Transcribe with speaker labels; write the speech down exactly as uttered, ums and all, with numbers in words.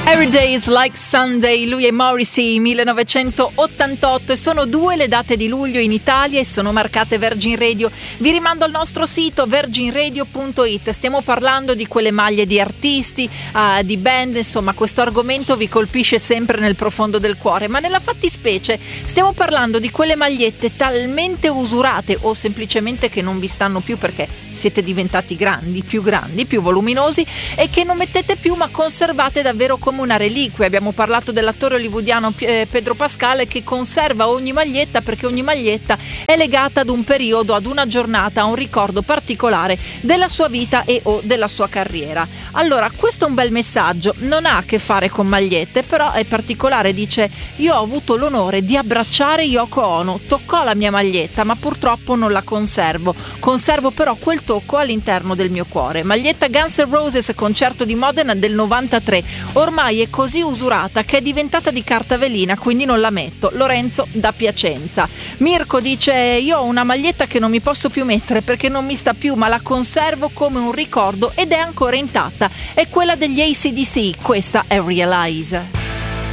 Speaker 1: Every Day is Like Sunday, lui è Morrissey, millenovecentottantotto, e sono due le date di luglio in Italia e sono marcate Virgin Radio. Vi rimando al nostro sito virgin radio punto it. Stiamo parlando di quelle maglie di artisti, uh, di band, insomma questo argomento vi colpisce sempre nel profondo del cuore, ma nella fattispecie stiamo parlando di quelle magliette talmente usurate o semplicemente che non vi stanno più perché siete diventati grandi, più grandi, più voluminosi, e che non mettete più ma conservate davvero come una reliquia. Abbiamo parlato dell'attore hollywoodiano Pedro Pascal, che conserva ogni maglietta perché ogni maglietta è legata ad un periodo, ad una giornata, a un ricordo particolare della sua vita e o della sua carriera. Allora, questo è un bel messaggio, non ha a che fare con magliette, però è particolare. Dice: io ho avuto l'onore di abbracciare Yoko Ono, toccò la mia maglietta ma purtroppo non la conservo, conservo però quel tocco all'interno del mio cuore. Maglietta Guns N' Roses, concerto di Modena del novantatré, ormai è così usurata che è diventata di carta velina, quindi non la metto. Lorenzo da Piacenza. Mirko dice: io ho una maglietta che non mi posso più mettere perché non mi sta più, ma la conservo come un ricordo ed è ancora intatta, è quella degli A C D C, questa è Realize.